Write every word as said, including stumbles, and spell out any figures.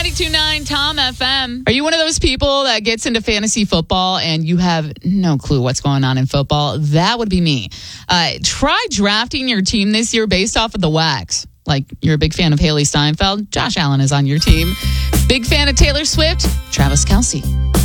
ninety-two point nine Tom F M. Are you one of those people that gets into fantasy football and you have no clue what's going on in football? That would be me. Uh, try drafting your team this year based off of the wax. Like, you're a big fan of Haley Steinfeld, Josh Allen is on your team. Big fan of Taylor Swift, Travis Kelce.